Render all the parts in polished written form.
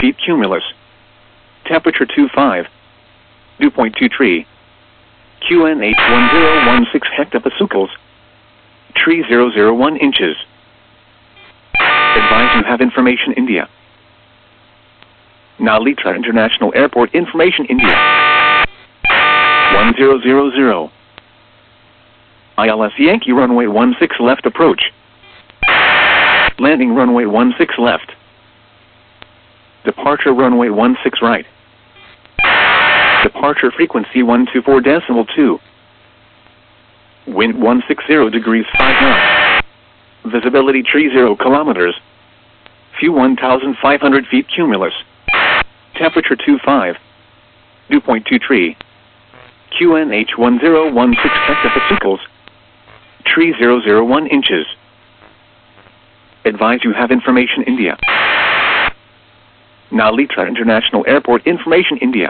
feet cumulus. Temperature 25. Dew point 23. QNH 1016 hectopascals. Tree 001 inches. Advise you have information India. Nalita International Airport information India. 1000. ILS Yankee runway 16 left approach. Landing runway 16 left. Departure runway 16 right. Departure frequency 124.2. Wind 160 degrees 5 knots. Visibility 30 kilometers. Few 1,500 feet cumulus. Temperature 25. Dew point 23. QNH 1016 hectopascals. Tree 001 inches. Advise you have information India. Nalita International Airport information India.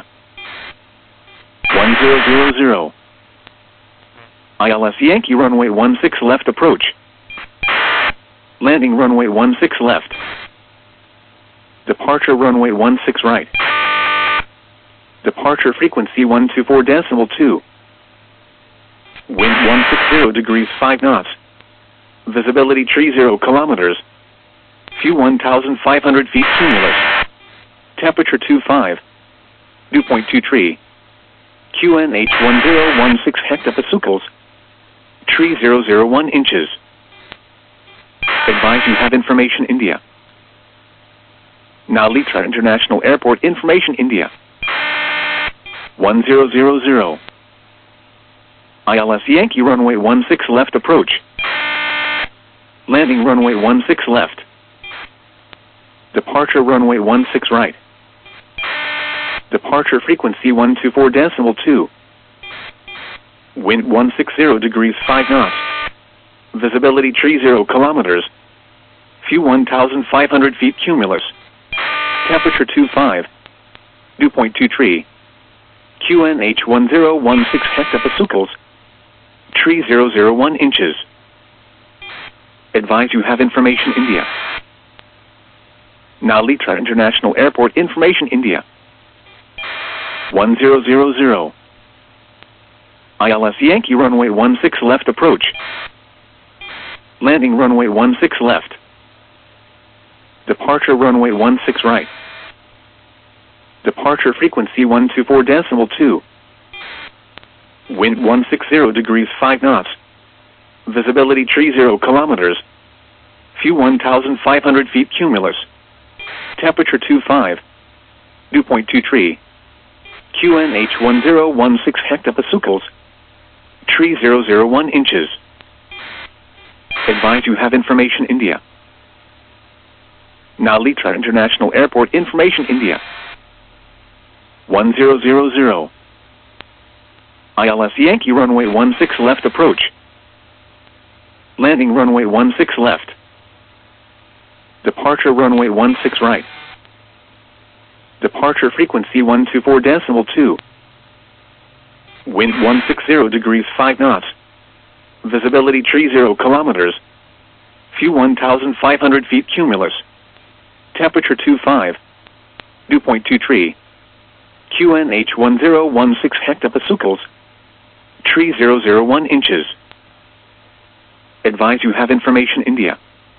1000. ILS Yankee runway 16 left approach. Landing runway 16 left. Departure runway 16 right. Departure frequency 124.2. Wind 160 degrees 5 knots. Visibility 30 kilometers. Few 1,500 feet cumulus. Temperature 25. Dew point 23. QNH 1016 hectopascals. Tree 001 inches. Advise you have information India. Nalita International Airport information India. 1000. ILS Yankee runway 16 left approach. Landing runway 16 left. Departure runway 16 right. Departure frequency 124.2. Wind 160 degrees 5 knots. Visibility 30 kilometers. Few 1,500 feet cumulus. Temperature 25. Dew point 23. QNH 1016 hectopascals. Tree 001 inches. Advise you have information India. Nalita International Airport information India. 1000. ILS Yankee runway 16 left approach. Landing runway 16 left. Departure runway 16 right. Departure frequency 124.2. Wind 160 degrees 5 knots. Visibility 30 kilometers. Few 1,500 feet cumulus. Temperature 25. Dew point 23. QNH 1016 hectopascals. Tree 001 inches. Advise you have information India. Nalita International Airport information India. 1000. ILS Yankee runway 16 left approach. Landing runway 16 left. Departure runway 16 right. Departure frequency 124.2. Wind 160 degrees 5 knots. Visibility 30 kilometers. Few 1,500 feet cumulus. Temperature 25. Dew point 23. QNH 1016 hectopascals. Tree 001 inches. Advise you have information India.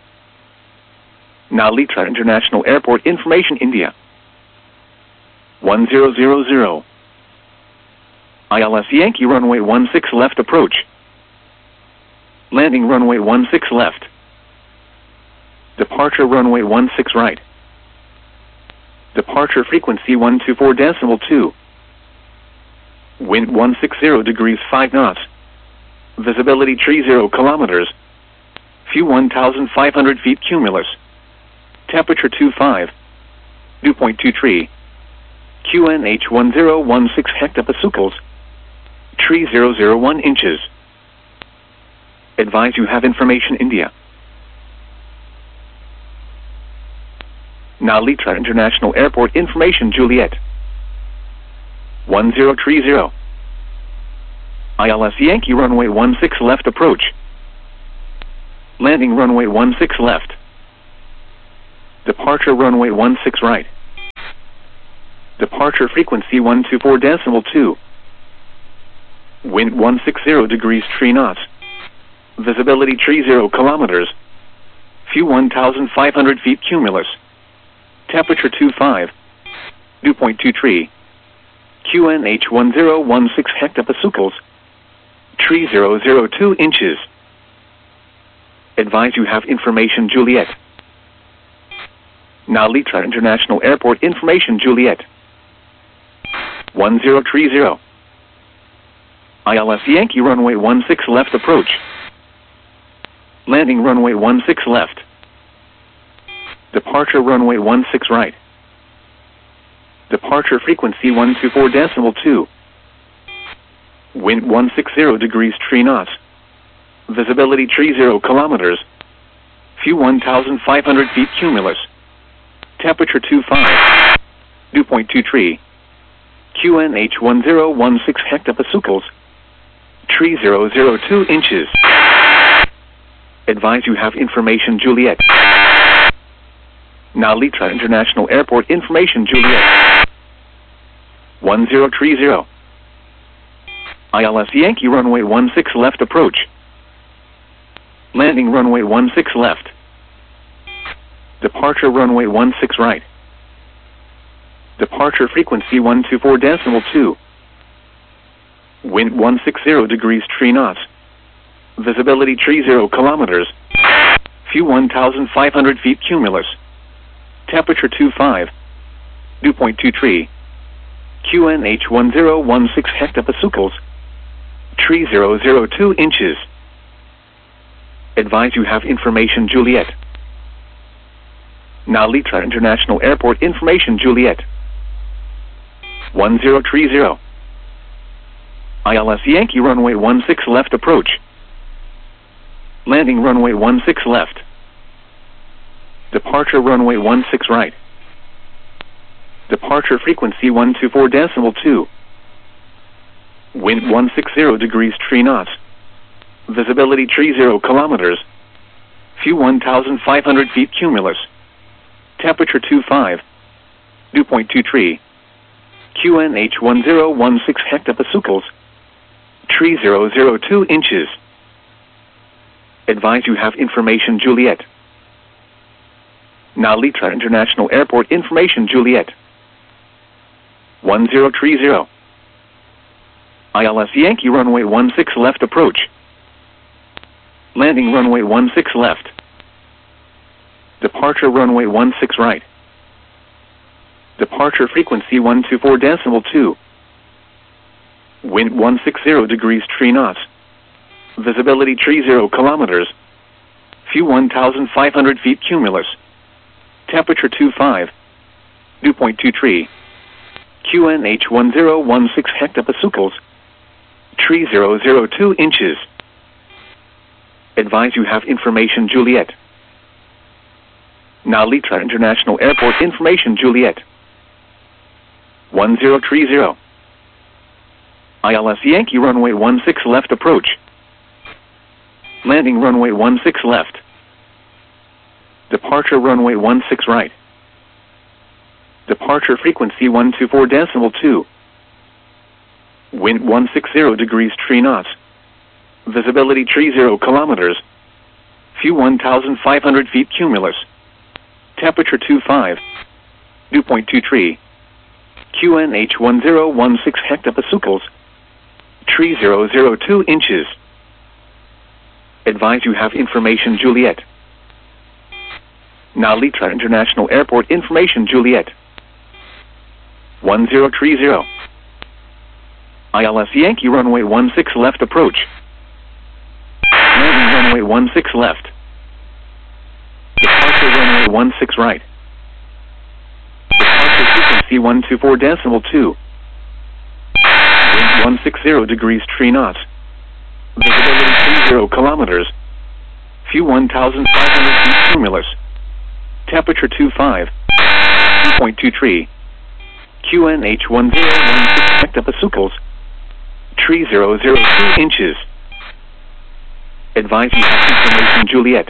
Nalita International Airport information India. 1000. ILS Yankee runway 16 left approach. Landing runway 16 left. Departure runway 16 right. Departure frequency 124.2. Wind 160 degrees 5 knots. Visibility 30 kilometers. Few 1,500 feet cumulus. Temperature 25. Dew point 23. QNH 1016 hectopascals. Tree 001 inches. Advise you have information India. Nalita International Airport information Juliet. 1030. ILS Yankee runway 16 left approach. Landing runway 16 left. Departure runway 16 right. Departure frequency 124.2. Wind 160 degrees 3 knots. Visibility 30 kilometers. Fuel 1,500 feet cumulus. Temperature 25. Dew point 23. QNH 1016 hectopascals. 3002 inches. Advise you have information Juliet. Narita International Airport information Juliet. 1030. ILS Yankee runway 16 left approach. Landing runway 16 left. Departure runway 16 right. Departure frequency 124.2. Wind 160 degrees 3 knots. Visibility 30 kilometers. Fuel 1,500 feet cumulus. Temperature 25. Dew point 23. QNH 1016 hectopascals. 3002 inches. Advise you have information Juliet. Narita International Airport information Juliet. 1030. ILS Yankee runway 16 left approach. Landing runway 16 left. Departure runway 16 right. Departure frequency 124.2. Wind 160 degrees 3 knots. Visibility 30 kilometers. Fuel 1,500 feet cumulus. Temperature 25. Dew point 23. QNH 1016 hectopascals. 3002 inches. Advise you have information Juliet. Narita International Airport information Juliet. 1030. ILS Yankee runway 16 left approach. Landing runway 16 left. Departure runway 16 right. Departure frequency 124.2. Wind 160 degrees 3 knots. Visibility 30 kilometers. Fuel 1,500 feet cumulus. Temperature 25. Dew point 23. QNH 1016 hectopascals. 3002 inches. Advise you have information Juliet. Narita International Airport information Juliet. 1030. ILS Yankee runway 16 left approach. Landing runway 16 left. Departure runway 16 right. Departure frequency 124.2. Wind 160 degrees 3 knots. Visibility 30 kilometers. Fuel 1,500 feet cumulus. Temperature 25. Dew point 23. QNH 1016 hectopascals. 3002 inches. Advise you have information Juliet. Narita International Airport information Juliet. 1030. ILS Yankee runway 16 left approach. Landing runway 16 left. Departure runway 16 right. Departure frequency 124.2. Wind 160 degrees 3 knots. Visibility 30 kilometers. Fuel 1,500 feet cumulus. Temperature 25. Dew point 23. QNH 1016 hectopascals. 3002 inches. Advise you have information Juliet. Narita International Airport information Juliet. 1030. ILS Yankee runway 16 left approach. Landing runway 16 left. Departure runway 16 right. Departure frequency 124.2. Wind 160 degrees 3 knots. Visibility 30 kilometers. Fuel 1,500 feet cumulus. Temperature 25. Dew point 23. QNH 1016 hectopascals. 3002 inches. Advise you have information Juliet.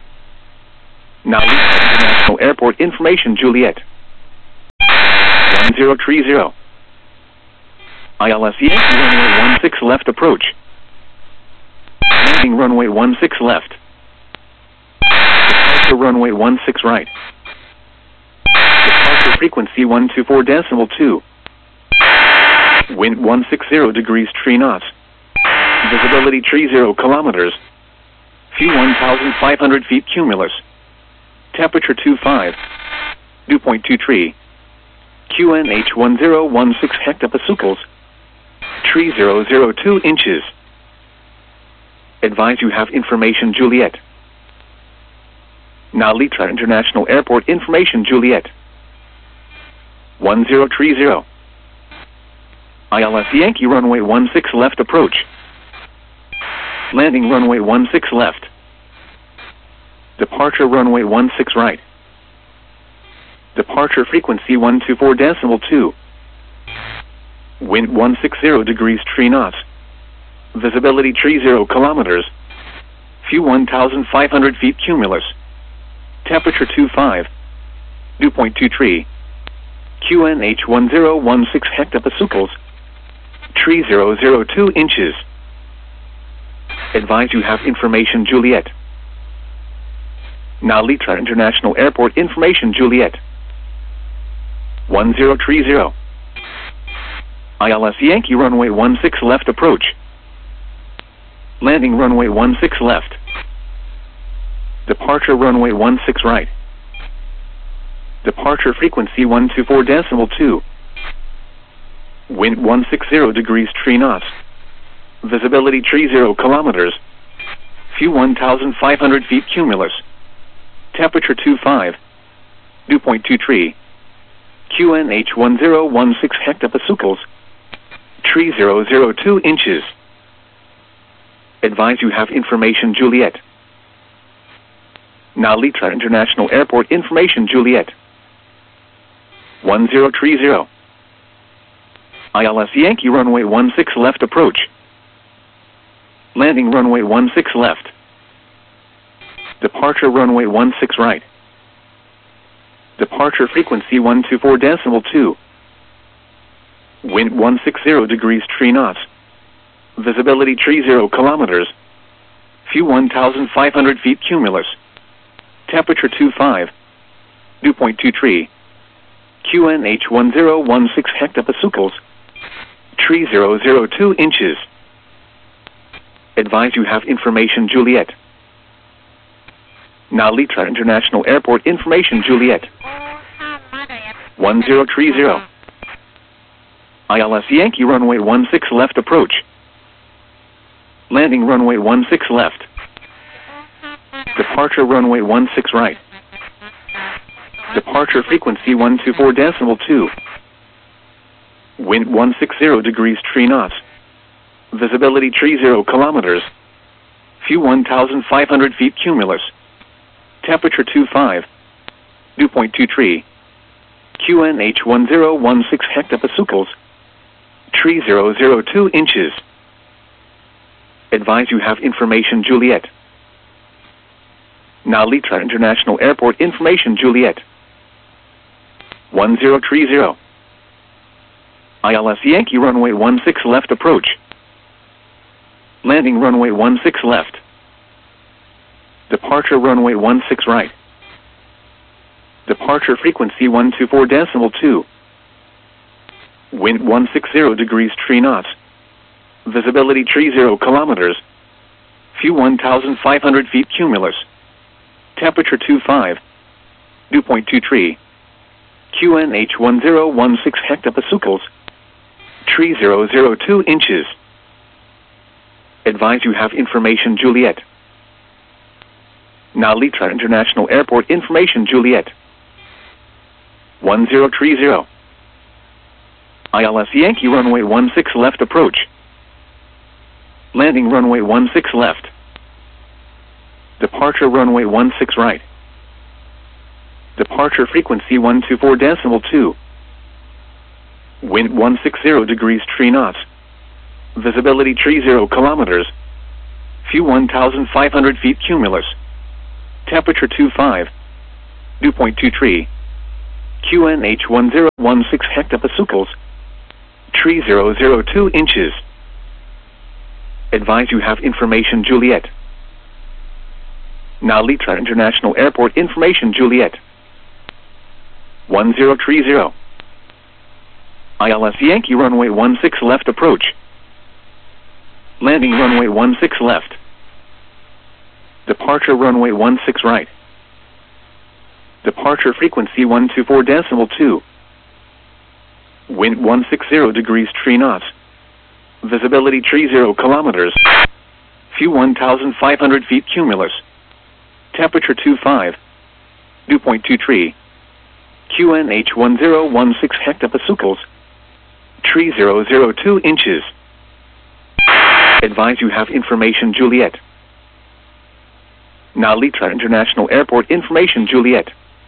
Narita International Airport information Juliet. 1030. ILS Yankee runway 16 left approach. Landing runway 16 left. Departure runway 16 right. Departure frequency 124.2. Wind 160 degrees 3 knots. Visibility 30 kilometers. View 1,500 feet cumulus. Temperature 25. Dew point 23. QNH 1016 hectopascals. 3002 inches. Advise you have information Juliet. Nalitra International Airport information Juliet. 1030. ILS Yankee runway 16 left approach. Landing runway 16 left. Departure runway 16 right. Departure frequency 124.2. Wind 160 degrees 3 knots. Visibility 30 kilometers. View 1,500 feet cumulus. Temperature 25. Dew point 23. QNH 1016 hectopascals. 3002 inches. Advise you have information Juliet. Nalitra International Airport information Juliet. 1030. ILS Yankee runway 16 left approach. Landing runway 16 left. Departure runway 16 right. Departure frequency 124.2. Wind 160 degrees 3 knots. Visibility 30 kilometers. View 1,500 feet cumulus. Temperature 25. Dew point 23. QNH 1016 hectopascals. 3002 inches. Advise you have information Juliet. Nalitra International Airport information Juliet. 1030. ILS Yankee runway 16 left approach. Landing runway 16 left. Departure runway 16 right. Departure frequency 124.2. Wind 160 degrees 3 knots. Visibility 30 kilometers. View 1,500 feet cumulus. Temperature 25. Dew point 23. QNH 1016 hectopascals. 3002 inches. Advise you have information Juliet. Nalitra International Airport information Juliet. 1030. ILS Yankee runway 16 left approach. Landing runway 16 left. Departure runway 16 right. Departure frequency 124.2. Wind 160 degrees 3 knots. Visibility 30 kilometers. View 1,500 feet cumulus. Temperature 25. Dew point 23. QNH 1016 hectopascals. 3002 inches. Advise you have information Juliet. Nalitra International Airport information Juliet. 1030. ILS Yankee runway 16 left approach. Landing runway 16 left. Departure runway 16 right. Departure frequency 124.2. Wind 160 degrees 3 knots. Visibility 30 kilometers. View 1,500 feet cumulus. Temperature 25. Dew point 23. QNH 1016 hectopascals. 3002 inches. Advise you have information Juliet. Nalitra International Airport information Juliet. 1030. ILS Yankee runway 16 left approach. Landing runway 16 left. Departure runway 16 right. Departure frequency 124.2. Wind 160 degrees 3 knots. Visibility 30 kilometers. View 1,500 feet cumulus. Temperature 25. Dew point 23. QNH 1016 hectopascals. Tree 002 inches. Advise you have information Juliet. Nalitra International Airport information Juliet. 1030. ILS Yankee runway 16 left approach. Landing runway 16 left. Departure runway 16 right. Departure frequency 124.2. Wind 160 degrees 3 knots. Visibility 30 kilometers. Few 1,500 feet cumulus. Temperature 25. Dew point 23. QNH 1016 hectopascals. Tree 002 inches. Advise you have information Juliet. Nalitra International Airport information Juliet.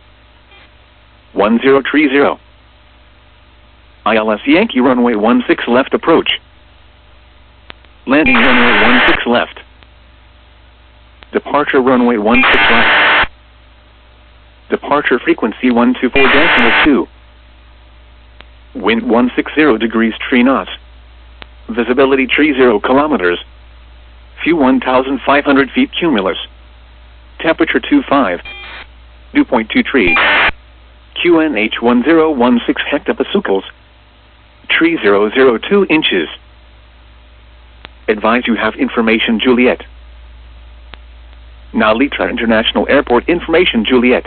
1030. ILS Yankee runway 16 left approach. Landing runway 16 left. Departure runway 16 right. Departure frequency 124.2. Wind 160 degrees 3 knots. Visibility 30 kilometers. Few 1,500 feet cumulus. Temperature 25. Dew point 23. QNH 1016 hectopascals. Tree 002 inches. Advise you have information Juliet. Nalitra International Airport information Juliet.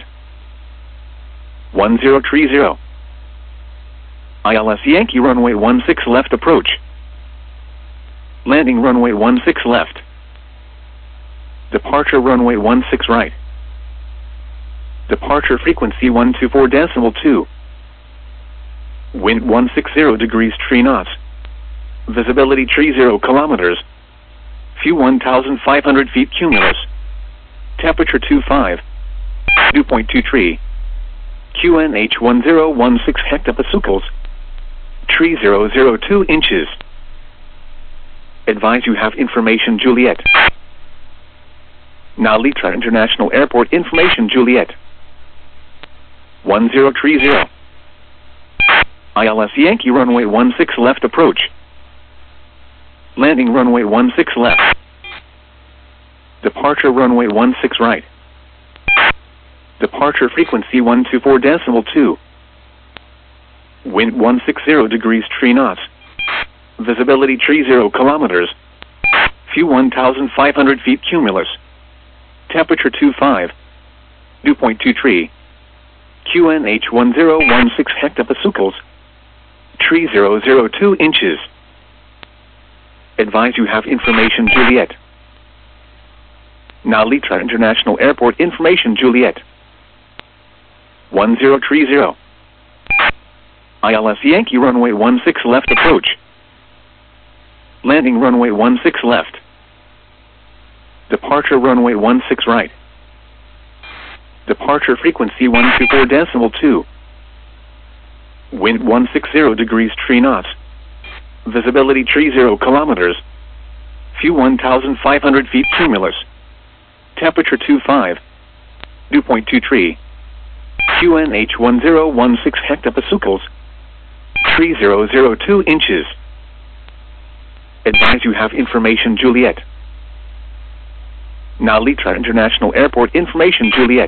1030. ILS Yankee runway 16 left approach. Landing runway 16 left. Departure runway 16 right. Departure frequency 124.2. Wind 160 degrees 3 knots. Visibility 30 kilometers. Few 1,500 feet cumulus. Temperature 25. Dew point 23. QNH 1016 hectopascals. Tree 002 inches. Advise you have information Juliet. Nalitra International Airport information Juliet. 1030. ILS Yankee runway 16 left approach. Landing runway 16 left. Departure runway 16 right. Departure frequency 124.2. Wind 160 degrees 3 knots. Visibility 30 kilometers. Few 1,500 feet cumulus. Temperature 25. Dew point 23. QNH 1016 hectopascals. Tree 002 inches. Advise you have information Juliet. Nalitra International Airport information Juliet. 1030. ILS Yankee runway 16 left approach. Landing runway 16 left. Departure runway 16 right. Departure frequency 124.2. Wind 160 degrees 3 knots. Visibility 30 kilometers. Few 1,500 feet cumulus. Temperature 25. Dew point 23. QNH 1016 hectopascals. Tree 002 inches. Advise you have information Juliet. Nalitra International Airport information Juliet.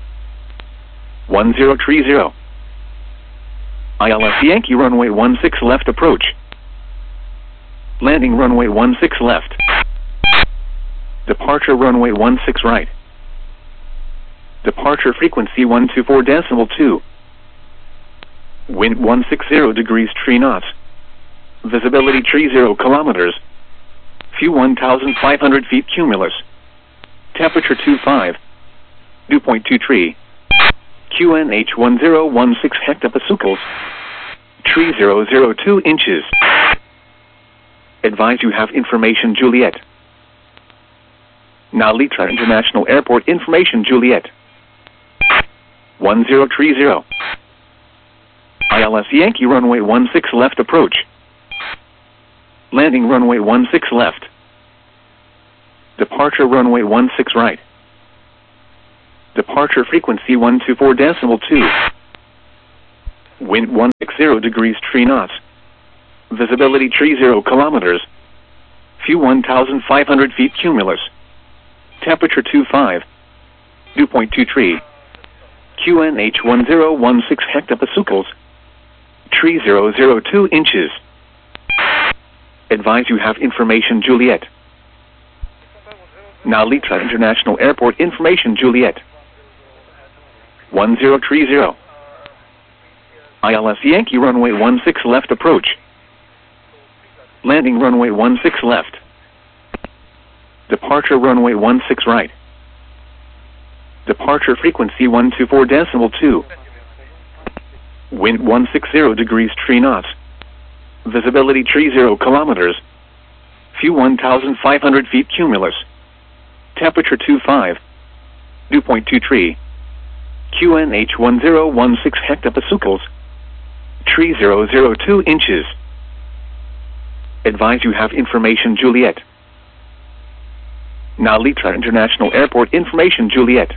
1030. ILS Yankee runway 16 left approach. Landing runway 16 left. Departure runway 16 right. Departure frequency 124.2. Wind 160 degrees 3 knots. Visibility 30 kilometers. Few 1,500 feet cumulus. Temperature 25. Dew point 23. QNH 1016 hectopascals. Tree 002 inches. Advise you have information Juliet. Nalitra International Airport information Juliet. 1030. ILS Yankee runway 16 left approach. Landing runway 16 left. Departure runway 16 right. Departure frequency 124.2. Wind 160 degrees 3 knots. Visibility 30 kilometers. View 1,500 feet cumulus. Temperature 25. Dew point 23. QNH 1016 hectopascals. 3002 inches. Advise you have information Juliet. Now Litra International Airport information Juliet. 1030. ILS Yankee runway 16 left approach. Landing runway 16 left. Departure runway 16 right. Departure frequency 124.2. Wind 160 degrees 3 knots. Visibility 30 kilometers. View 1,500 feet cumulus. Temperature 25. Dew point 23. QNH 1016 hectopascals. 3002 inches. Advise you have information Juliet. Now Litra International Airport information Juliet.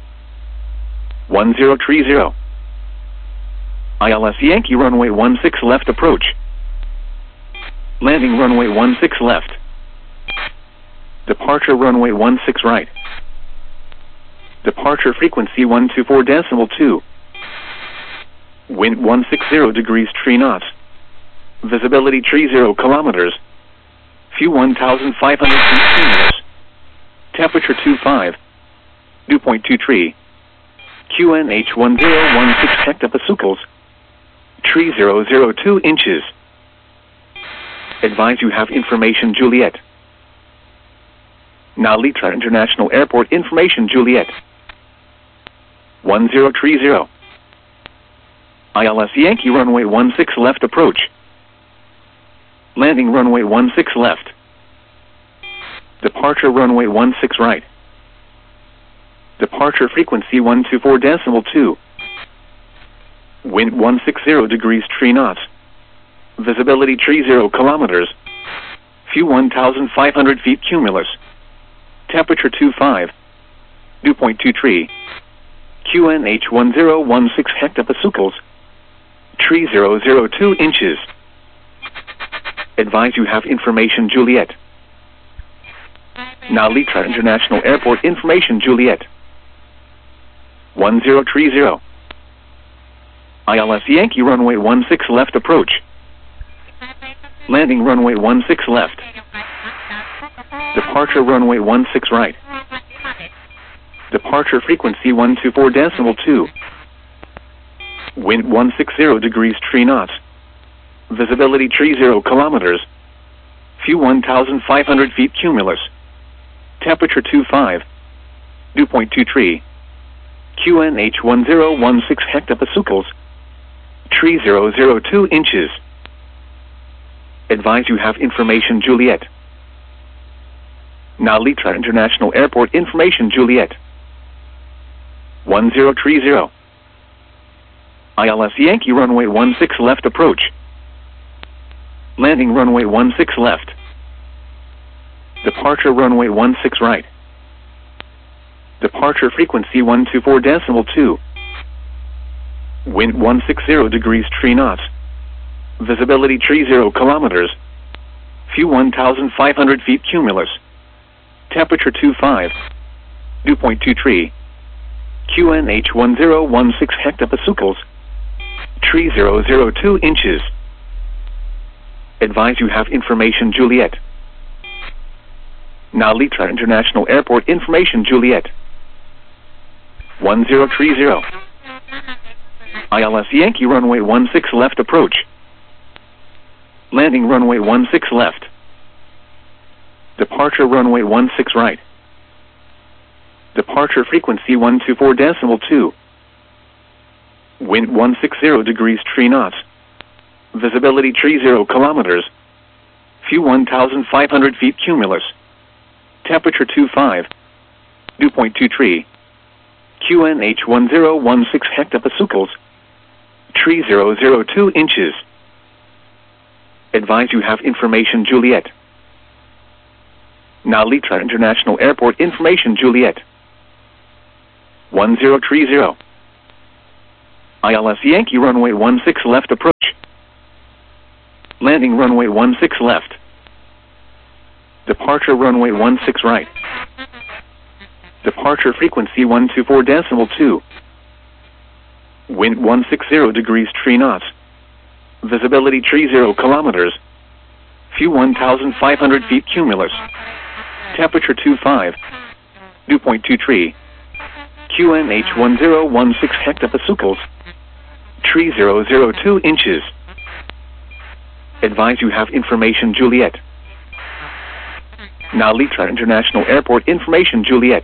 1030. ILS Yankee runway 16 left approach. Landing runway 16 left. Departure runway 16 right. Departure frequency 124.2. Wind 160 degrees 3 knots. Visibility 30 kilometers. View 1,500 feet cumulus. Temperature 25. Dew point 23. QNH 1016 hectopascals. 3002 inches. Advise you have information Juliet. Now Litra International Airport information Juliet. 1030. ILS Yankee runway 16 left approach. Landing runway 16 left. Departure runway 16 right. Departure frequency 124.2. Wind 160 degrees 3 knots. Visibility 30 kilometers. View 1,500 feet cumulus. Temperature 25. Dew point 23. QNH 1016 hectopascals. 3002 inches. Advise you have information Juliet. Now Litra International Airport information Juliet. 1030. ILS Yankee runway 16 left approach. Landing runway 16 left. Departure runway 16 right. Departure frequency 124.2. Wind 160 degrees 3 knots. Visibility 30 kilometers. View 1,500 feet cumulus. Temperature 25. Dew point 23. QNH 1016 hectopascals. 3002 inches. Advise you have information Juliet. Now Litra International Airport information Juliet. 1030. ILS Yankee runway 16 left approach. Landing runway 16 left. Departure runway 16 right. Departure frequency 124.2. Wind 160 degrees 3 knots. Visibility 30 kilometers. View 1,500 feet cumulus. Temperature 25. Dew point 23. QNH 1016 hectopascals. 3002 inches. Advise you have information Juliet. Now Litra International Airport information Juliet. 1030. ILS Yankee runway 16 left approach. Landing runway 16 left. Departure runway 16 right. Departure frequency 124.2. Wind 160 degrees 3 knots. Visibility 30 kilometers. View 1,500 feet cumulus. Temperature 25. Dew point 23. QNH 1016 hectopascals. 3002 inches. Advise you have information Juliet. Now Litra International Airport information Juliet. 1030. ILS Yankee runway 16 left approach. Landing runway 16 left. Departure runway 16 right. Departure frequency 124.2. Wind 160 degrees 3 knots. Visibility 30 kilometers. Few 1,500 feet cumulus. Temperature 25. Dew point 23. QNH 1016 hectopascals. 3002 inches. Advise you have information Juliet. Now Litra International Airport information Juliet.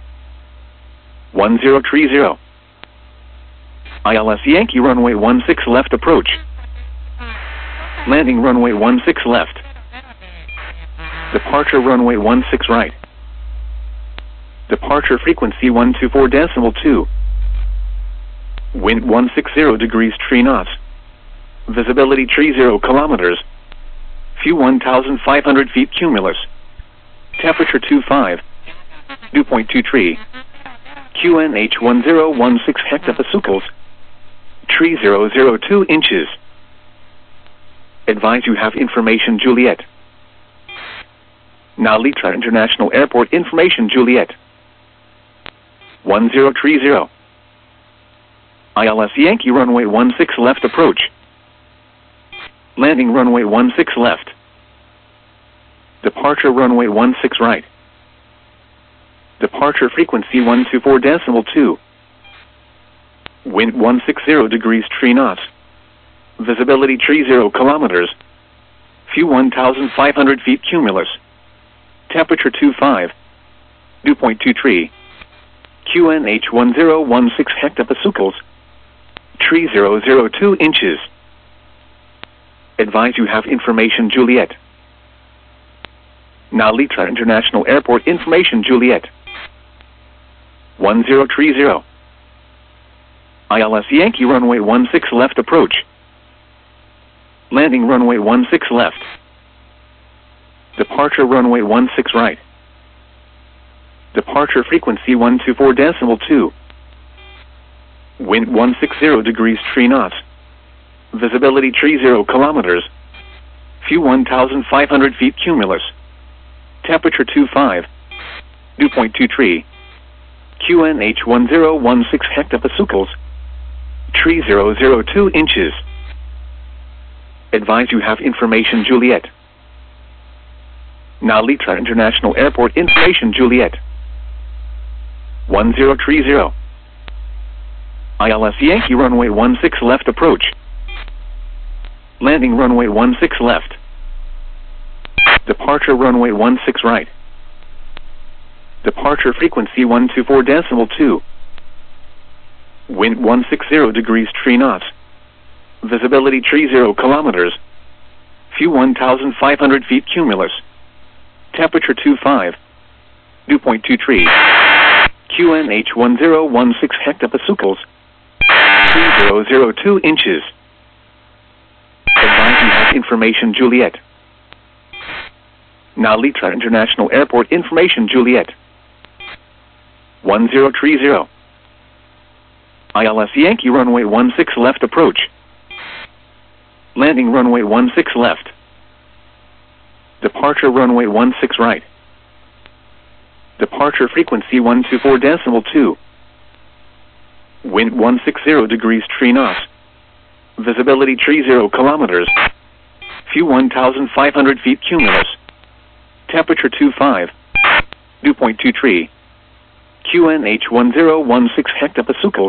1030. ILS Yankee runway 16 left approach. Landing runway 16 left. Departure runway 16 right. Departure frequency 124.2. Wind 160 degrees 3 knots. Visibility 30 kilometers. Few 1,500 feet cumulus. Temperature 25. Dew point 23. QNH 1016 hectopascals. 3002 inches. Advise you have information Juliet. Now Litra International Airport information Juliet. 1030. ILS Yankee runway 16 left approach. Landing runway 16 left. Departure runway 16 right. Departure frequency 124.2. Wind 160 degrees 3 knots. Visibility 30 kilometers. Few 1,500 feet cumulus. Temperature 25. Dew point 23. QNH 1016 hectopascals. 3002 inches. Advise you have information Juliet. Now Litra International Airport information Juliet. 1030. ILS Yankee runway 16 left approach. Landing runway 16 left. Departure runway 16 right. Departure frequency 124.2. Wind 160 degrees 3 knots. Visibility 30 kilometers. Few 1,500 feet cumulus. Temperature 25. Dew point 23. QNH 1016 hectopascals. 3002 inches. Advise you have information Juliet. Now Litra International Airport information Juliet. 1030. ILS Yankee runway 16 left approach. Landing runway 16 left. Departure runway 16 right. Departure frequency 124.2. Wind 160 degrees 3 knots. Visibility 30 kilometers. Few 1,500 feet cumulus. Temperature 25. Dew point 23. QNH 1016 hectopascals. 3002 inches. Advise you have information Juliet. Now Litra International Airport information Juliet. 1030. ILS Yankee runway 16 left approach. Landing runway 16 left. Departure runway 16 right. Departure frequency 124.2. Wind 160 degrees 3 knots. Visibility 30 kilometers. Few 1,500 feet cumulus. Temperature 25. Dew point 23. QNH 1016 hectopascals.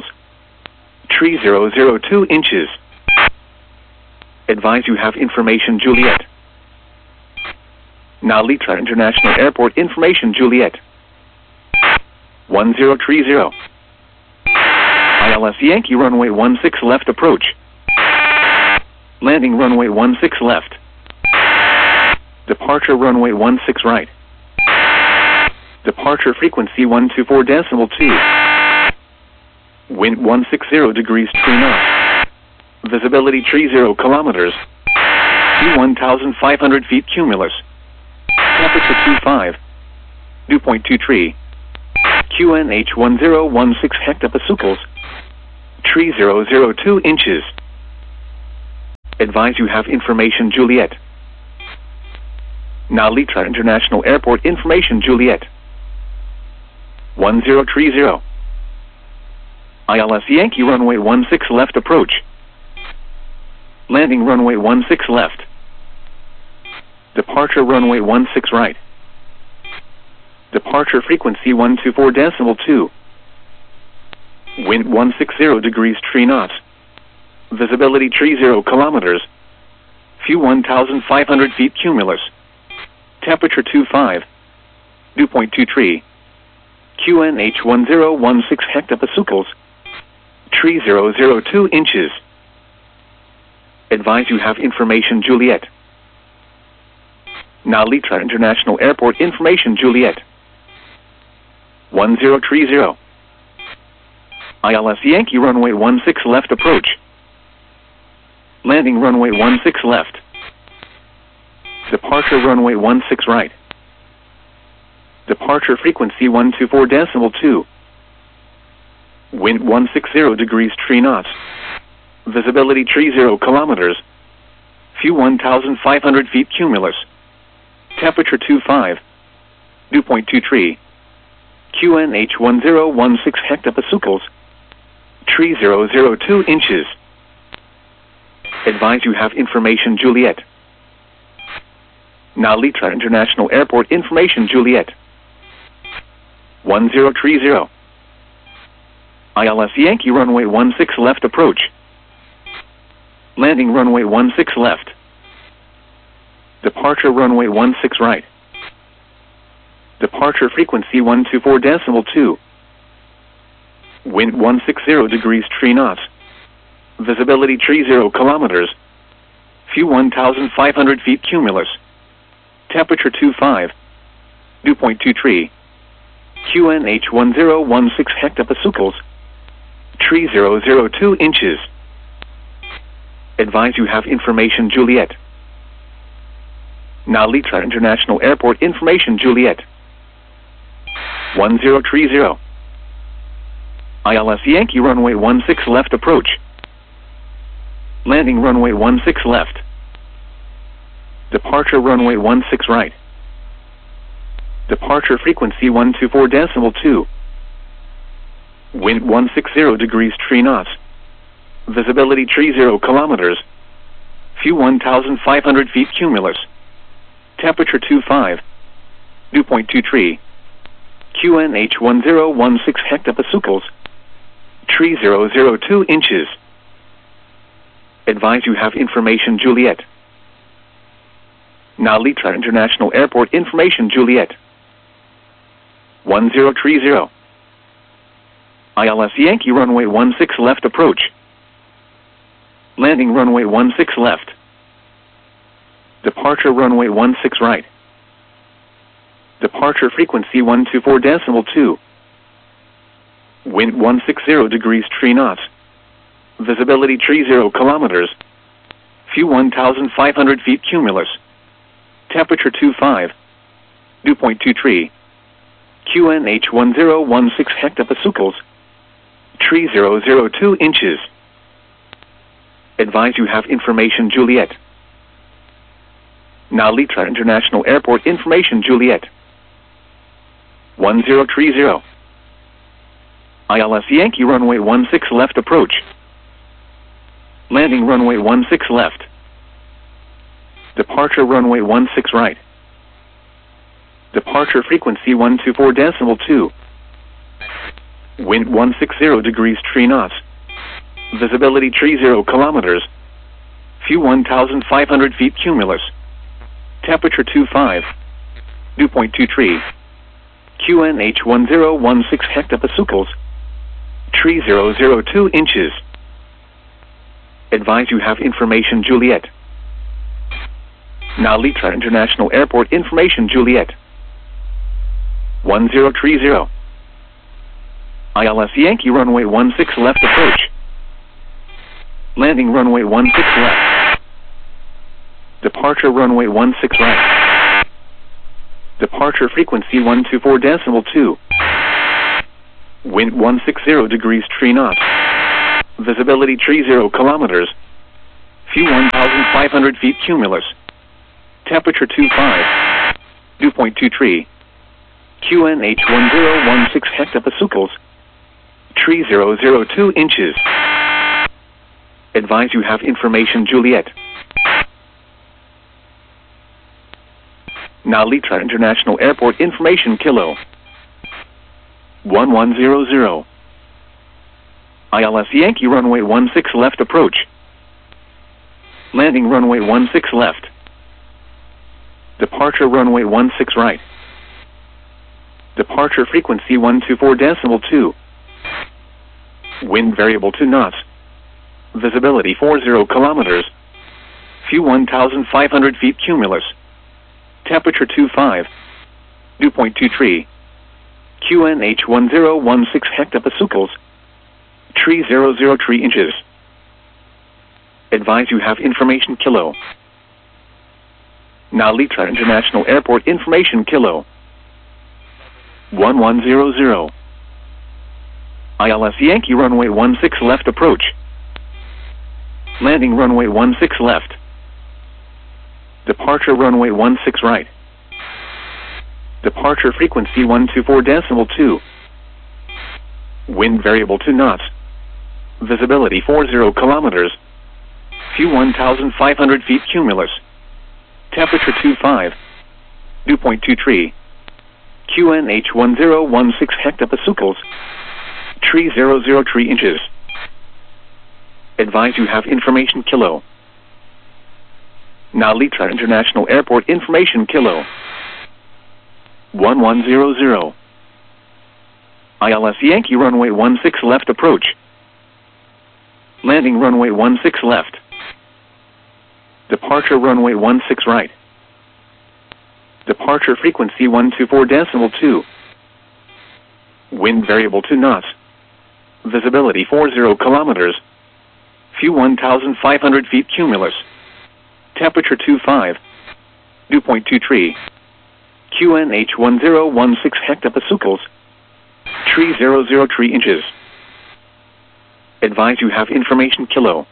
3002 inches. Advise you have information Juliet. Now Litra International Airport information Juliet. 1030. ILS Yankee runway 16 left approach. Landing runway 16 left. Departure runway 16 right. Departure frequency 124.2. Wind 160 degrees 3 knots. Visibility 30 kilometers. Few 1,500 feet cumulus. Temperature 25. Dew point 23. QNH 1016 hectopascals. Tree 002 inches. Advise you have information Juliet. Nalitra International Airport information Juliet. 1030. ILS Yankee runway 16 left approach. Landing runway 16 left. Departure runway 16 right. Departure frequency 124.2. Wind 160 degrees 3 knots. Visibility 30 kilometers. Few 1,500 feet cumulus. Temperature 25. Dew point 23. QNH 1016 hectopascals. Tree 002 inches. Advise you have information Juliet. Nalitra International Airport information Juliet. 1030. ILS Yankee runway 16 left approach. Landing runway 16 left. Departure runway 16 right. Departure frequency 124.2. Wind 160 degrees 3 knots. Visibility 30 kilometers. Few 1,500 feet cumulus. Temperature 25. Dew point 23. QNH 1016 hectopascals. Tree 002 inches. Advise you have information Juliet. Nalitra International Airport information Juliet. 1030. ILS Yankee runway 16 left approach. Landing runway 16 left. Departure runway 16 right. Departure frequency 124.2. Wind 160 degrees 3 knots. Visibility 30 kilometers. Few 1,500 feet cumulus. Temperature 25. Dew point 23. QNH 1016 hectopascals. Tree 002 inches. Advise you have information Juliet. Nalitra International Airport information Juliet. 1030. ILS Yankee runway 16 left approach. Landing runway 16 left. Departure runway 16 right. Departure frequency 124.2. Wind 160 degrees 3 knots. Visibility 30 kilometers. Few 1,500 feet cumulus. Temperature 25. Dew point 23. QNH 1016 hectopascals. Tree 002 inches. Advise you have information Juliet. Nalitra International Airport information Juliet. 1030. ILS Yankee runway 16 left approach. Landing runway 16 left. Departure runway 16 right. Departure frequency 124.2. Wind 160 degrees 3 knots. Visibility 30 kilometers. Few 1,500 feet cumulus. Temperature 25. Dew point 23. QNH 1016 hectopascals. Tree 002 inches. Advise you have information Juliet. Nalitra International Airport information Juliet. 1030. ILS Yankee runway 16 left approach. Landing runway 16 left. Departure runway 16 right. Departure frequency 124.2. Wind 160 degrees 3 knots. Visibility 30 kilometers. Few 1,500 feet cumulus. Temperature 25. Dew point 23. QNH 1016 hectopascals. Tree 002 inches. Advise you have information Juliet. Nalitra International Airport information Juliet. 1030. ILS Yankee runway 16 left approach. Landing runway 16 left. Departure runway 16 right. Departure frequency 124.2. Wind 160 degrees 3 knots. Visibility tree 0 kilometers. View 1,500 feet cumulus. Temperature 25. Dew point 23. QNH 1016 hectopascals. Tree 002 inches. Advise you have information Juliet. Nalitra International Airport information Kilo 1100. ILS Yankee runway 16 left approach. Landing runway 16 left. Departure runway 16 right. Departure frequency 124.2. Wind variable 2 knots. Visibility 40 kilometers. View 1,500 feet cumulus. Temperature 25. Dew point 23. QNH 1016 hectopascals. Tree 003 inches. Advise you have information Kilo. Nalitra International Airport information Kilo 1100. ILS Yankee runway 16 left approach. Landing runway 16 left. Departure runway 16 right. Departure frequency 124.2. Wind variable 2 knots. Visibility 40 kilometers. View 1,500 feet cumulus. Temperature 25. Dew point 23. QNH 1016 hectopascals. Tree 003 inches. Advise you have information Kilo. Nalitra International Airport information Kilo 1100. ILS Yankee runway 16 left approach. Landing runway 16 left. Departure runway 16 right. Departure frequency 124.2. Wind variable 2 knots. Visibility 40 kilometers. View 1,500 feet cumulus. Temperature 25. Dew point 23. QNH 1016 hectopascals. Tree 003 inches. Advise you have information Kilo.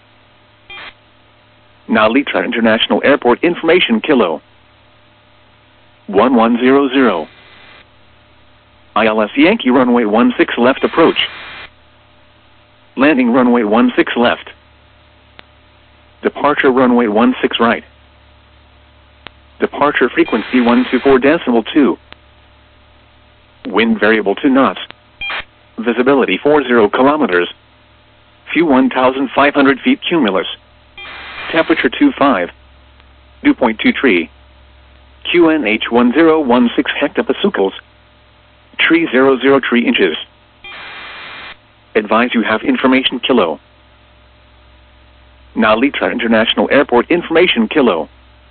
Nalitra International Airport information Kilo 1100. ILS Yankee runway 16 left approach. Landing runway 16 left. Departure runway 16 right. Departure frequency 124.2. Wind variable 2 knots. Visibility 40 kilometers. View 1,500 feet cumulus. Temperature 25. Dew point 23. QNH 1016 hectopascals. Tree 003 inches. Advise you have information Kilo. Nalitra International Airport information Kilo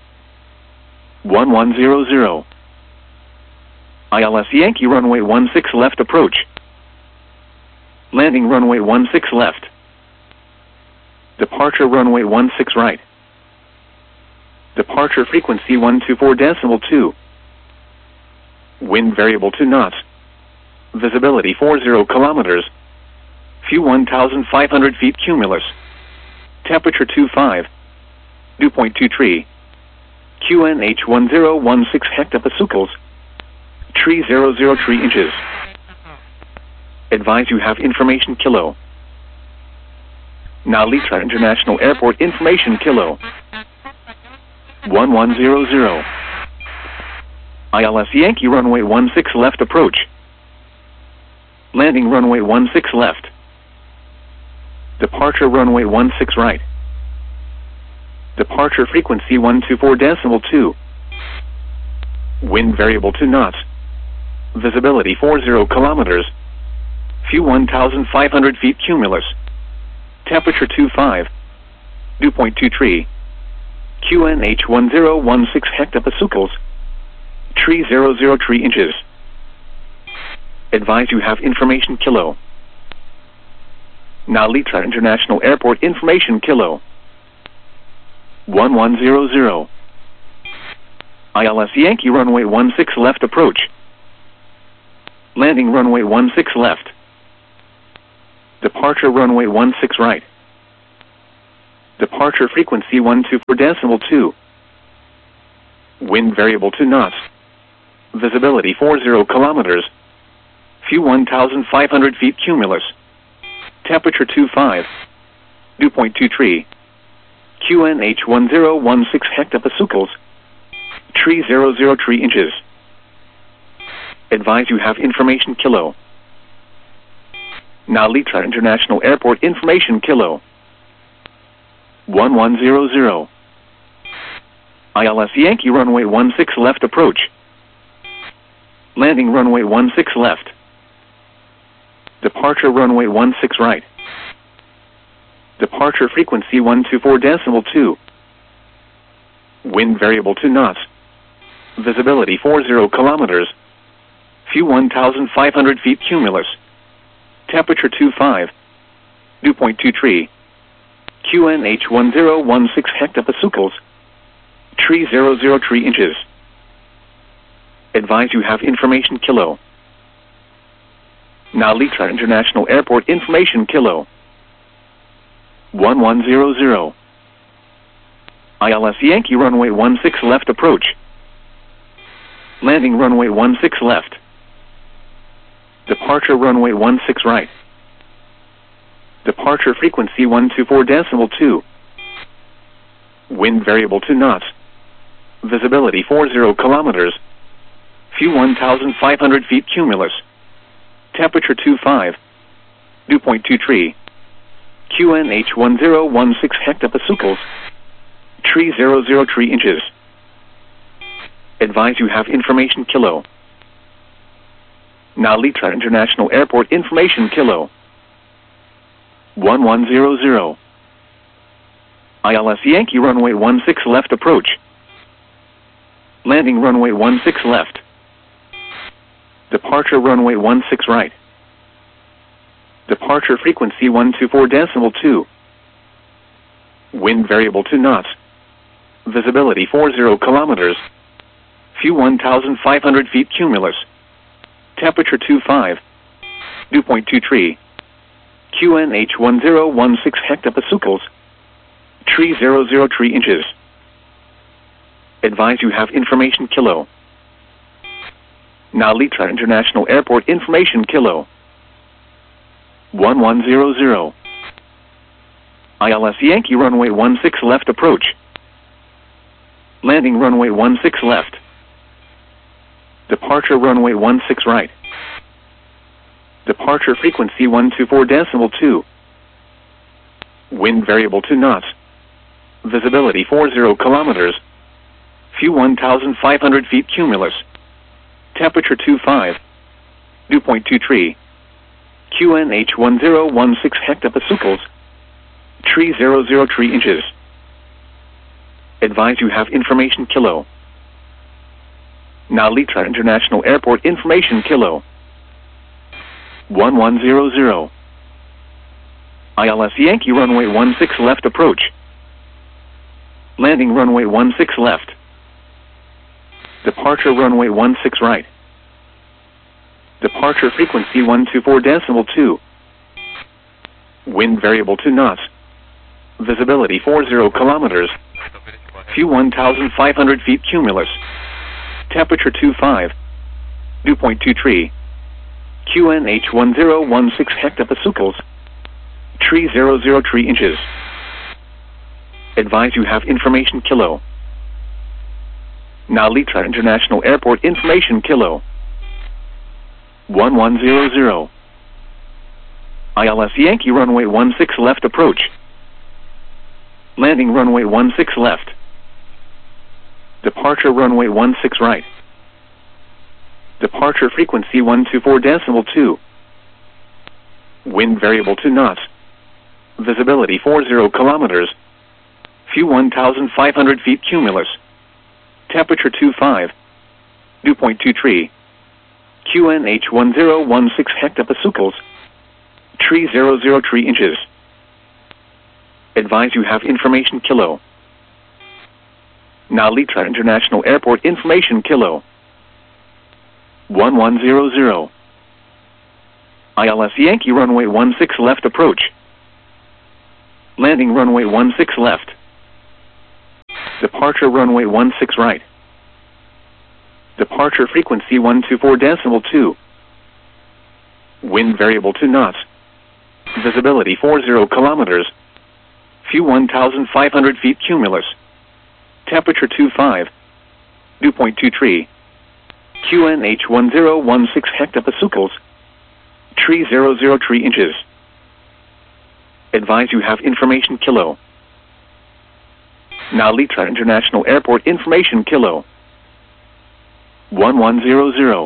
1100. ILS Yankee runway 16 left approach. Landing runway 16 left. Departure runway 16 right. Departure frequency 124.2. Wind variable 2 knots. Visibility 40 kilometers. View 1,500 feet cumulus. Temperature 25. Dew point 23. QNH 1016 hectopascals. Tree 003 inches. Advise you have information Kilo. Nalitra International Airport information Kilo 1100. ILS Yankee runway 16 left approach. Landing runway 16 left. Departure runway 16 right. Departure frequency 124.2. Wind variable 2 knots. Visibility 40 kilometers. View 1,500 feet cumulus. Temperature 25. Dew point 23. QNH 1016 hectopascals. Tree 003 inches. Advise you have information Kilo. Nalitra International Airport information Kilo 1100. ILS Yankee runway 16 left approach. Landing runway 16 left. Departure runway 16 right. Departure frequency 124.2. Wind variable to knots. Visibility 40 kilometers. View 1,500 feet cumulus. Temperature 25. Dew point 23. QNH 1016 hectopascals. Tree 003 inches. Advise you have information kilo. Nalitra International Airport information kilo. 1100. ILS Yankee runway 16 left approach. Landing runway 16 left. Departure runway 16 right. Departure frequency 124.2. Wind variable to knots. Visibility 40 kilometers. View 1,500 feet cumulus. Temperature 25. Dew point 23. QNH 1016 hectopascals. Tree 003 inches. Advise you have information kilo. Nalitra International Airport information kilo. 1100. ILS Yankee runway 16 left approach. Landing runway 16 left. Departure runway 16 right. Departure frequency 124.2. Wind variable to knots. Visibility 40 kilometers. View 1,500 feet cumulus. Temperature 25. Dew point 23. QNH 1016 hectopascals. Tree 003 inches. Advise you have information kilo. Nalitra International Airport information kilo. 1100. ILS Yankee runway 16 left approach. Landing runway 16 left. Departure runway 16 right. Departure frequency 124.2. Wind variable to knots. Visibility 40 kilometers. View 1,500 feet cumulus. Temperature 25. Dew point 23. QNH 1016 hectopascals. Tree 003 inches. Advise you have information kilo. Nalitra International Airport information kilo. 1100. ILS Yankee runway 16 left approach. Landing runway 16 left. Departure runway 16 right. Departure frequency 124.2. Wind variable to knots. Visibility 40 kilometers. View 1,500 feet cumulus. Temperature 25. Dew point 23. QNH 1016 hectopascals. Tree 003 inches. Advise you have information kilo. Nalitra International Airport information kilo. 1100. ILS Yankee runway 16 left approach. Landing runway 16 left. Departure runway 16 right. Departure frequency 124.2. Wind variable to knots. Visibility 40 kilometers. View 1,500 feet cumulus. Temperature 25. Dew point 23. QNH 1016 hectopascals. Tree 003 inches. Advise you have information kilo. Nalitra International Airport information kilo. 1100. ILS Yankee runway 16 left approach. Landing runway 16 left. Departure runway 16 right. Departure frequency 124.2. Wind variable to knots. Visibility 40 kilometers. View 1,500 feet cumulus. Temperature 25. Dew point 23. QNH 1016 hectopascals. Tree 003 inches. Advise you have information kilo. Nalitra International Airport information kilo. 1100. ILS Yankee runway 16 left approach. Landing runway 16 left. Departure runway 16 right. Departure frequency 124.2. Wind variable 2 knots. Visibility 40 kilometers. View 1,500 feet cumulus. Temperature 25. Dew point 23. QNH 1016 hectopascals. Tree 003 inches. Advise you have information kilo. Nalitra International Airport information kilo. 1100.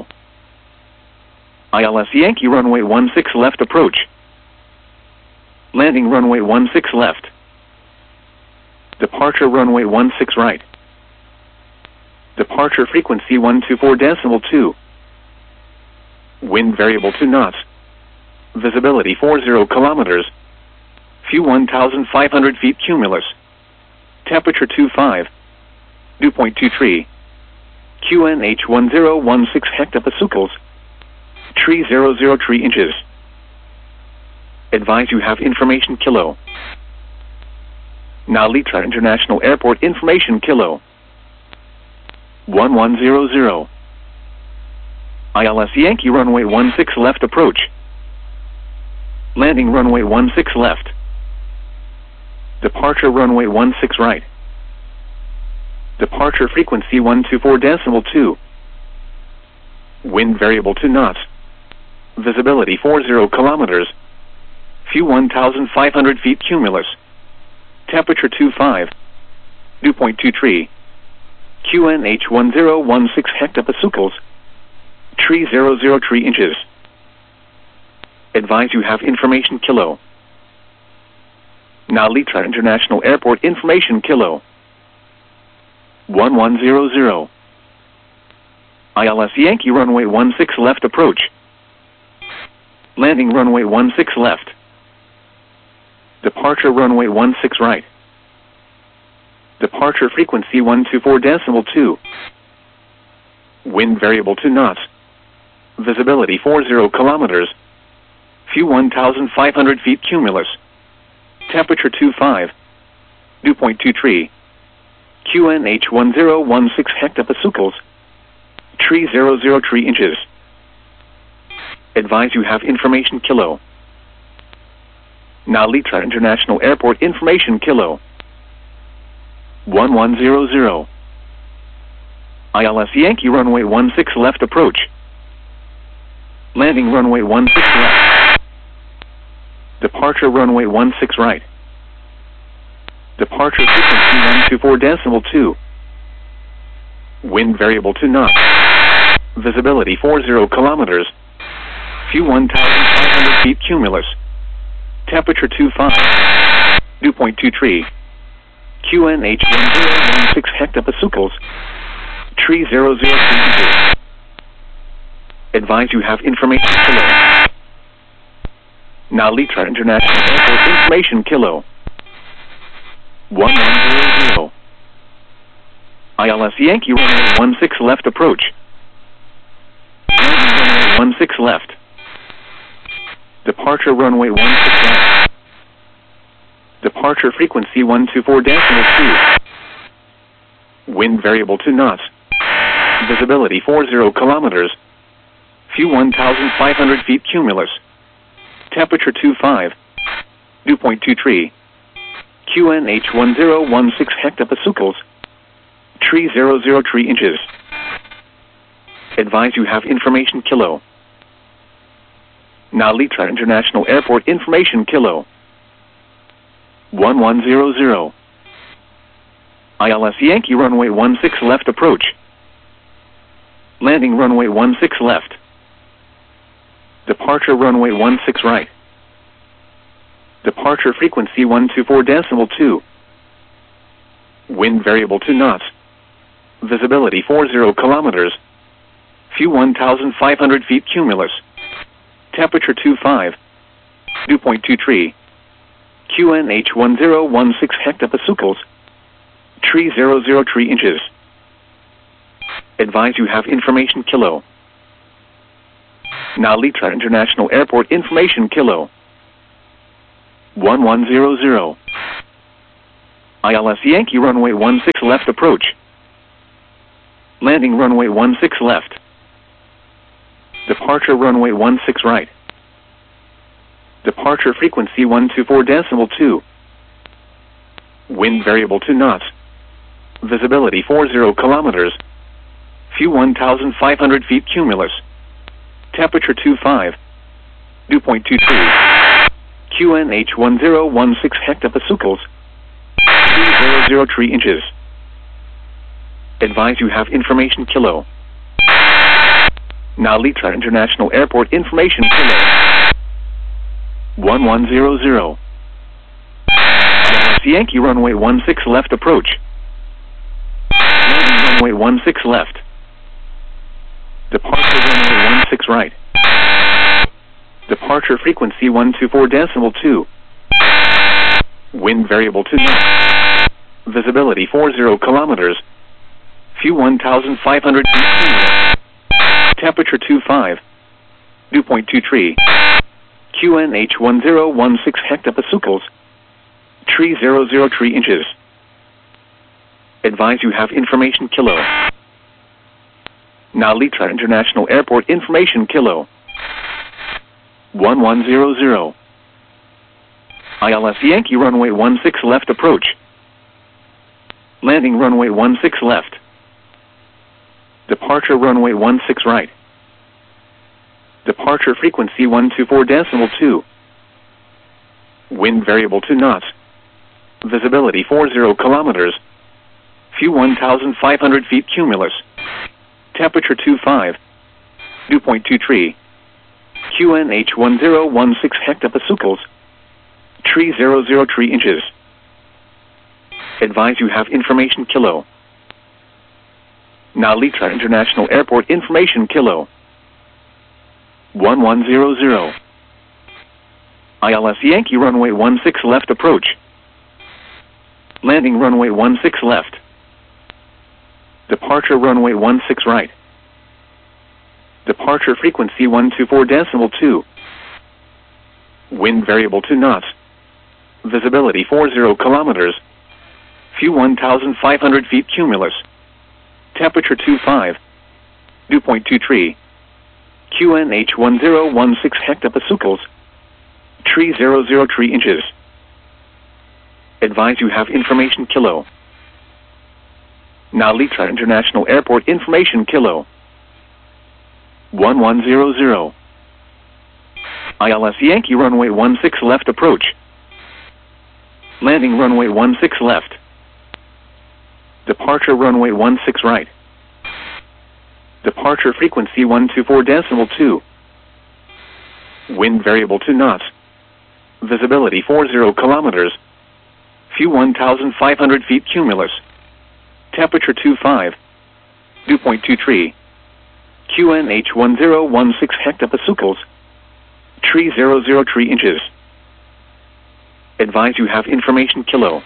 ILS Yankee runway 16 left approach. Landing runway 16 left. Departure runway 16 right. Departure frequency 124.2. Wind variable 2 knots. Visibility 40 kilometers. View 1,500 feet cumulus. Temperature 25. Dew point 23. QNH 1016 hectopascals. Tree 003 inches. Advise you have information kilo. Nalitra International Airport information kilo. 1100. ILS Yankee runway 16 left approach. Landing runway 16 left. Departure runway 16 right. Departure frequency 124.2. Wind variable 2 knots. Visibility 40 kilometers. View 1,500 feet cumulus. Temperature 25. Dew point 23. QNH 1016 hectopascals. Tree 003 inches. Advise you have information kilo. Nalitra International Airport information kilo. 1100. ILS Yankee runway 16 left approach. Landing runway 16 left. Departure runway 16 right. Departure frequency 124.2. Wind variable 2 knots. Visibility 40 kilometers. View 1,500 feet cumulus. Temperature 25. Dew point 23. QNH 1016 hectopascals. Tree 003 inches. Advise you have information kilo. Nalitra International Airport information kilo. 1100. ILS Yankee runway 16 left approach. Landing runway 16 left. Departure runway 16 right. Departure frequency 124.2. Wind variable 2 knots. Visibility 40 kilometers. View 1,500 feet cumulus. Temperature 25. Dew point 23. QNH 1016 hectopascals. Tree 003 inches. Advise you have information kilo. Nalitra International Airport information kilo. 1100. ILS Yankee runway 16 left approach. Landing runway 16 left. Departure runway 16 left. Departure frequency 124.2. Wind variable 2 knots. Visibility 40 kilometers. View 1,500 feet cumulus. Temperature 25. Dew point 23. QNH 1016 hectopascals. Tree 003 inches. Advise you have information kilo. Nalitra International Airport information kilo. 1100. ILS Yankee runway 16 left approach. Landing runway 16 left. Departure runway 16 right. Departure frequency 124.2. Wind variable 2 knots. Visibility 40 kilometers. View 1,500 feet cumulus. Temperature 25. Dew point 23. QNH 1016 hectopascals. Tree 003 inches. Advise you have information kilo. Nalita International Airport information Kilo 1100. ILS Yankee runway 16 left approach. Landing runway 16 left. Departure runway 16 right. Departure frequency 124.2. Wind variable 2 knots. Visibility 40 kilometers. View 1,500 feet cumulus. Temperature 25. Dew point 22. QNH 1016 hectopascals. 303 inches. Advise you have information Kilo. Nalita International Airport information Kilo 1100. Yankee runway 16 left approach. Landing runway 16 left. Departure runway 16 right. Departure frequency 124.2. Wind variable 2 knots. Visibility 40 kilometers. View 1,500 feet cumulus. Temperature 25. Dew point 23. QNH 1016 hectopascals. 303 inches. Advise you have information Kilo. Nalita International Airport information Kilo 1100. ILS Yankee runway 16 left approach. Landing runway 16 left. Departure runway 16 right. Departure frequency 124.2. Wind variable 2 knots. Visibility 40 kilometers. View 1,500 feet cumulus. Temperature 25. Dew point 23. QNH 1016 hectopascals. 303 inches. Advise you have information Kilo. Nalita International Airport information Kilo 1100. ILS Yankee runway 16 left approach. Landing runway 16 left. Departure runway 16 right. Departure frequency 124.2. Wind variable 2 knots. Visibility 40 kilometers. View 1,500 feet cumulus. Temperature 25. Dew point 23. QNH 1016 hectopascals. 303 inches. Advise you have information Kilo. Nalita International Airport information Kilo 1100. ILS Yankee runway 16 left approach. Landing runway 16 left. Departure runway 16 right. Departure frequency 124.2. Wind variable 2 knots. Visibility 40 kilometers. View 1,500 feet cumulus. Temperature 25. Dew point 23. QNH 1016 hectopascals. 303 inches. Advise you have information Kilo.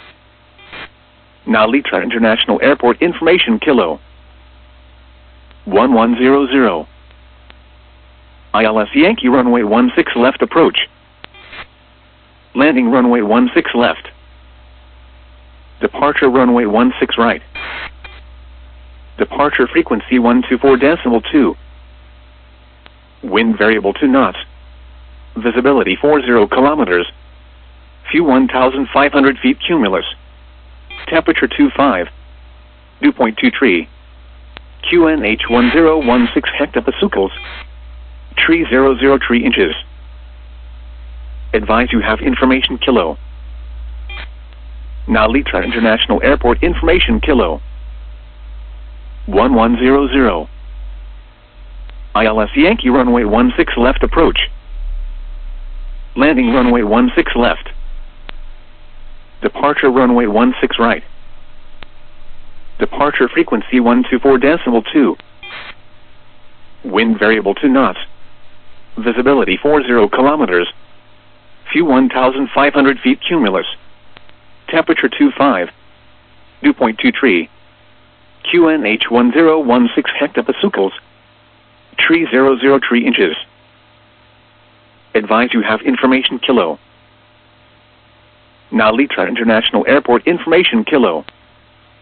Nalita International Airport information Kilo 1100. ILS Yankee runway 16 left approach. Landing runway 16 left. Departure runway 16 right. Departure frequency 124.2. Wind variable 2 knots. Visibility 40 kilometers. View 1,500 feet cumulus. Temperature 25. Dew point 23. QNH 1016 hectopascals. 303 inches. Advise you have information Kilo. Nalita International Airport information Kilo 1100. ILS Yankee runway 16 left approach. Landing runway 16 left. Departure runway 16 right. Departure frequency 124.2. Wind variable 2 knots. Visibility 40 kilometers. View 1,500 feet cumulus. Temperature 25. Dew point 23. QNH 1016 hectopascals. tree 003 inches. Advise you have information kilo. Nalita International Airport information kilo.